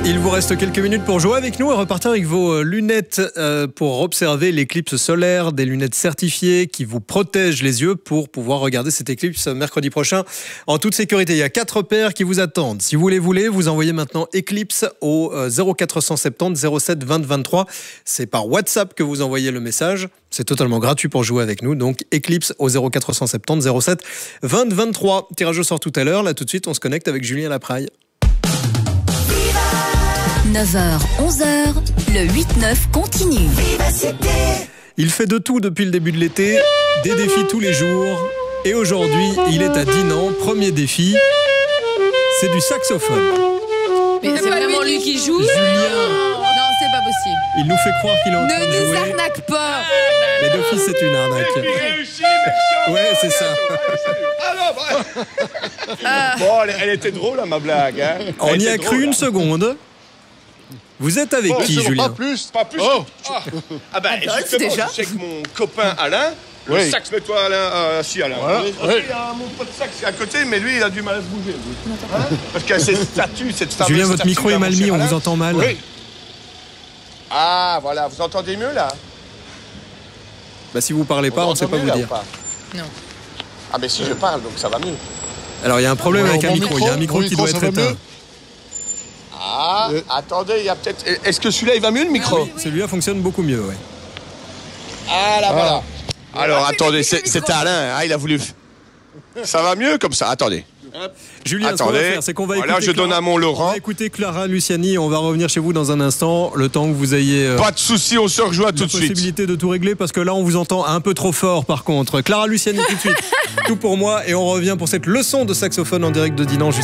Il vous reste quelques minutes pour jouer avec nous et repartir avec vos lunettes pour observer l'éclipse solaire, des lunettes certifiées qui vous protègent les yeux pour pouvoir regarder cette éclipse mercredi prochain en toute sécurité. Il y a 4 paires qui vous attendent. Si vous les voulez, vous envoyez maintenant éclipse au 0470 07 20 23. C'est par WhatsApp que vous envoyez le message. C'est totalement gratuit pour jouer avec nous. Donc éclipse au 0470 07 20 23. Tirage au sort tout à l'heure. Là tout de suite, on se connecte avec Julien Lapraille. 9h, 11h, le 8-9 continue. Il fait de tout depuis le début de l'été, des défis tous les jours. Et aujourd'hui, il est à Dinan. Premier défi, c'est du saxophone. Mais c'est vraiment lui qui joue? Julien, Non, c'est pas possible. il nous fait croire qu'il est en train Ne de nous jouer. arnaque pas. Mais d'office, c'est une arnaque. Ouais, c'est ça. Bon, elle était drôle, hein, ma blague. Hein. On y a cru une seconde. Vous êtes avec qui, Julien? Pas plus. Ah ben, justement, déjà. je sais que mon copain Alain, le sax, mets-toi Alain, si Alain. Voilà. Il y a mon pote sax à côté, mais lui, il a du mal à se bouger. Hein, parce qu'il y a cette statue, cette fameuse Julien, votre statue micro est là, mal mon mis, cher on Alain. vous entend mal. Oui. Ah, voilà, vous entendez mieux, là? Bah, si vous parlez pas, on ne sait pas vous dire. Non. Ah, mais si je parle, donc ça va mieux. Alors, il y a un problème avec un micro. Il y a un micro qui doit être éteint. Ah, attendez, il y a peut-être... Est-ce que celui-là, il va mieux, le micro? Celui-là fonctionne beaucoup mieux, ouais. Ah, là, voilà. Alors, attendez, c'était Alain, hein, il a voulu... Ça va mieux comme ça? Attendez. Julien, ce qu'on va faire, c'est qu'on va écouter. Là, je donne à mon On Laurent. va écouter Clara Luciani. On va revenir chez vous dans un instant, le temps que vous ayez Pas de souci, on se rejoint tout la de suite. possibilité de tout régler, parce que là, on vous entend un peu trop fort, par contre. Clara Luciani, tout de suite. Tout pour moi, et on revient pour cette leçon de saxophone en direct de Dinan.